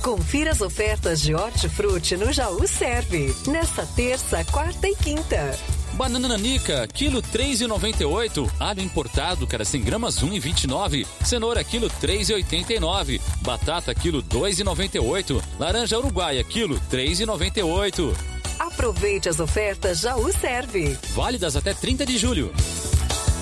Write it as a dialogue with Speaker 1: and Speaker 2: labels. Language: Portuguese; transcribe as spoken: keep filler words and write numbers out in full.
Speaker 1: Confira as ofertas de Hortifruti no Jaú Serve. Nesta terça, quarta e quinta.
Speaker 2: Banana nanica, quilo três e noventa e oito. Alho importado, cada cem gramas, um e vinte e nove. Cenoura, quilo três e oitenta e nove. Batata, quilo dois e noventa e oito. Laranja uruguaia, quilo três e noventa e oito.
Speaker 1: Aproveite as ofertas Jaú Serve.
Speaker 2: Válidas até trinta de julho.